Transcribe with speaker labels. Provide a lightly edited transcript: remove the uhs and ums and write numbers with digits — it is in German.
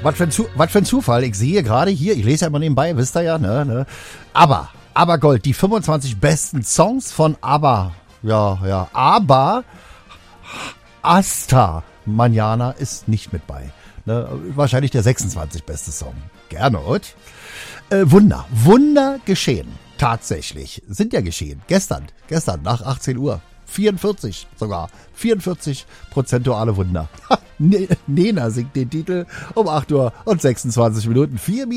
Speaker 1: Was für ein Zufall. Ich sehe gerade hier, ich lese ja immer nebenbei, wisst ihr ja, ne? Aber Gold, die 25 besten Songs von ABBA. Ja, aber Hasta Mañana ist nicht mit bei. Ne? Wahrscheinlich der 26 beste Song. Gerne, und? Wunder geschehen. Tatsächlich. Sind ja geschehen. Gestern nach 18 Uhr. 44 sogar. 44 prozentuale Wunder. Nena singt den Titel um 8 Uhr und 26 Minuten. 4